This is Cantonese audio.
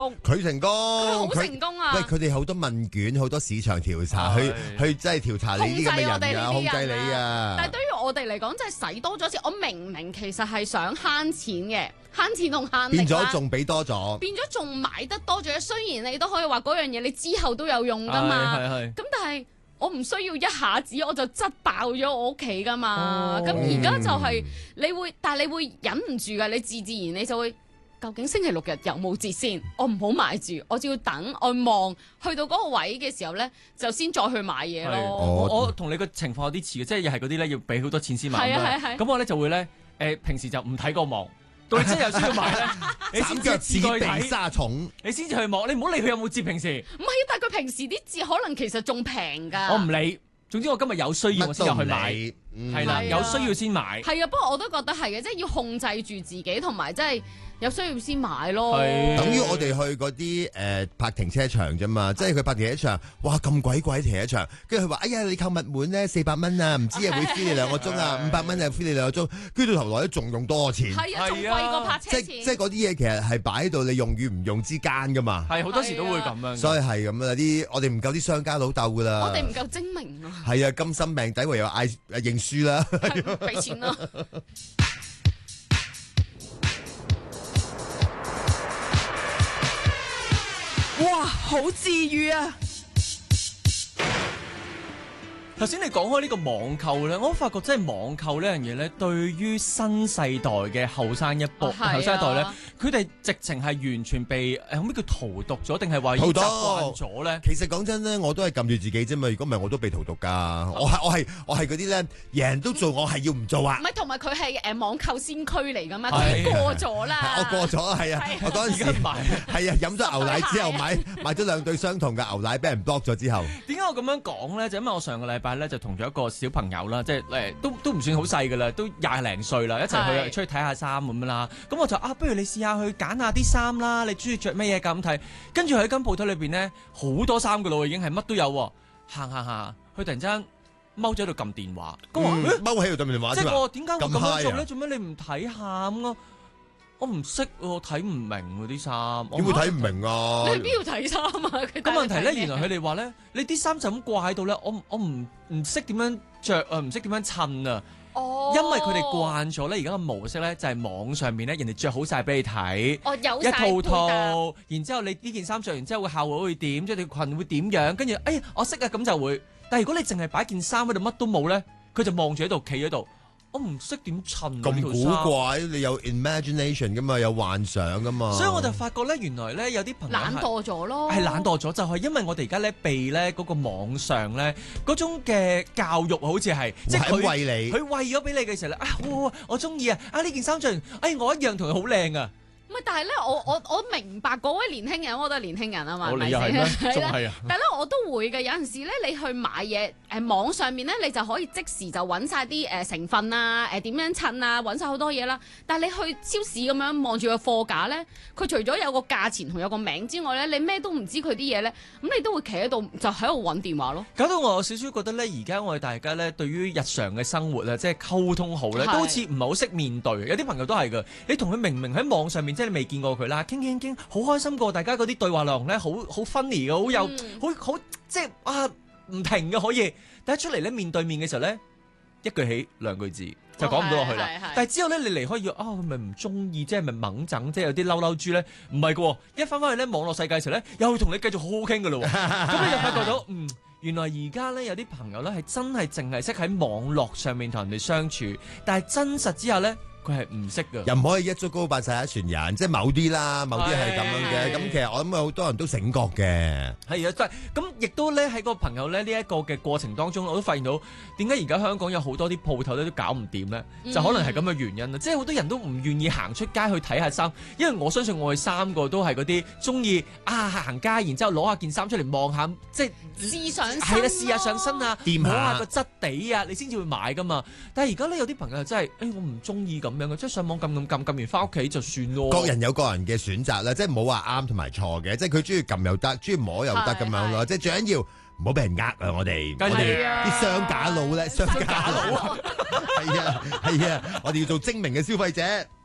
佢成功， 佢好成功啊！ 喂，佢哋好多問卷，好多市場調查，去真係調查你啲咁嘅人㗎，控制你啊！ 但係對於我哋嚟講，真係使多咗錢。我明其實係想慳錢嘅，慳錢同慳力啦。變咗仲俾多咗， 變咗仲買得多咗。雖然你都可以話嗰樣嘢你之後都有用㗎嘛，咁但係我唔需要一下子我就擠爆咗我屋企㗎嘛。咁而家就係你會，但係你會忍唔住㗎，你自然你就會。究竟星期六日有冇節先？我唔好買住，我只要等我望去到嗰個位嘅時候咧，就先再去買嘢咯。 我同你個情況有啲似嘅，即係又係嗰啲咧要俾好多錢先買。 係。 咁我咧就會咧平時就唔睇個網，到你真係有需要買咧，你先至自己睇沙蟲， 你先至去望。你唔好理佢有冇節平時。 唔係，但係佢平時啲節可能其實仲平㗎。 我唔理。總之我今日有需要我先入去買，係啦，有需要先買。 係啊，不過我都覺得係嘅，即係要控制住自己，同埋即係有需要先買咯。 等於我哋去嗰啲泊停車場啫嘛，即係佢泊停車場，哇咁鬼貴停車場，跟住佢話：哎呀，你購物滿咧400蚊啊，唔知啊會 free 你2個鐘啊，500蚊啊 free 你2個鐘，跟住到頭來仲用多錢。 係啊，仲貴過泊車錢。 即係嗰啲嘢其實係擺喺度，你用與唔用之間噶嘛。 係好多時都會咁樣。 所以係咁啦，我哋唔夠啲商家佬鬥噶啦。 我哋唔夠精明啊。 係啊，甘心命抵唯有嗌認輸啦。 俾錢咯。 哇，好治癒啊！ 頭先你講開呢個網購咧，我發覺真係網購呢樣嘢咧，對於新世代嘅後生一代咧，佢哋直情係完全被咩叫荼毒咗，定係話習慣咗咧？ 其實講真咧，我都係撳住自己啫嘛。如果唔係，我都被荼毒㗎。我係嗰啲咧，人人都做，我係要唔做啊？ 唔係，同埋佢係網購先驅嚟㗎嘛，佢過咗啦。 我過咗係啊，我嗰陣時係啊，飲咗牛奶之後買咗2對相同嘅牛奶，俾人 block 咗之後。 點解我咁樣講咧？就因為我上個禮拜咧就同咗一個小朋友啦，即係都唔算好細噶啦，都20零歲啦，一齊去出去睇下衫咁樣啦。咁我就不如你試下去揀下啲衫啦，你中意着咩嘢咁睇？跟住喺間鋪頭裏邊咧，好多衫噶咯，已經係乜都有。行，佢突然之間踎咗喺度撳電話。咁話踎喺度撳電話， 即係我點解會咁樣做咧？做咩你唔睇下咁咯？我唔識喎，睇唔明嗰啲衫。 點會睇唔明啊？ 你去邊度睇衫啊？ 咁問題咧，原來佢哋話咧，你啲衫就咁掛喺度咧，我唔識點樣着啊，唔識點樣襯啊。因為佢哋慣咗咧，而家嘅模式咧就係網上面咧，人哋着好晒俾你睇， 有一套，然之後你呢件衫着完之後個效果會點，即係條裙會點樣，跟住我識啊，咁就會。但係如果你淨係擺件衫喺度，乜都冇咧，佢就望住喺度，企喺度。我唔識點襯咁古怪，你有 imagination 噶嘛，有幻想噶嘛， 所以我就發覺咧，原來咧有啲朋友懶惰咗咯， 係懶惰咗，就係因為我哋而家咧被咧嗰個網上咧嗰種嘅教育好似係，即係佢餵咗俾你嘅時候咧，我中意啊，呢件衫着完，我一樣同佢好靚啊。 唔係，但係咧，我明白嗰位年輕人，我都係年輕人啊嘛， 你又係咩？仲係啊！ 但係咧，我都會嘅。有陣時咧，你去買嘢，網上面咧，你就可以即時就揾晒啲成分啊，點樣襯啊，揾晒好多嘢啦。但係你去超市咁樣望住個貨架咧，佢除咗有個價錢同有個名之外咧，你咩都唔知佢啲嘢咧，咁你都會企喺度就喺度揾電話咯。 搞到我有少少覺得咧，而家我哋大家咧對於日常嘅生活啊，即係溝通好咧，都好似唔係好識面對。有啲朋友都係㗎，你同佢明喺網上面，即係你未見過佢啦，傾好開心過，大家嗰啲對話內容咧，好 funny 嘅，好有好即係唔停嘅可以，但係出嚟咧面對面嘅時候咧，一句起兩句字就講唔到落去啦。但係之後咧，你離開咗佢咪唔中意，即係咪猛整，即係有啲嬲豬咧？唔係嘅，一翻翻去咧網絡世界嘅時候咧，又同你繼續好好傾嘅咯。咁你就發覺到原來而家咧有啲朋友咧係真係淨係識喺網絡上面同人哋相處，但係真實之下咧，佢係唔識㗎， 又唔可以一竹篙打晒一船人，即係某啲啦，某啲係咁樣嘅。咁其實我諗好多人都醒覺嘅。 係啊，咁亦都咧喺個朋友咧呢一個嘅過程當中，我都發現到點解而家香港有好多啲鋪頭咧都搞唔掂咧，就可能係咁嘅原因啦。即係好多人都唔願意行出街去睇下衫，因為我相信我哋3個都係嗰啲中意行街，然之後攞下件衫出嚟望下，即係試上身， 係啦，試下上身啊， 掂下個質地啊，你先至會買噶嘛。但係而家咧有啲朋友真係，我唔中意咁樣嘅，即係上網撳完翻屋企就算咯。 各人有各人嘅選擇啦，即係冇話啱同埋錯嘅，即係佢中意撳又得，中意摸又得咁樣咯。即係最緊要唔好俾人呃啊！我哋啲商假佬咧，商假佬係啊，我哋要做精明嘅消費者。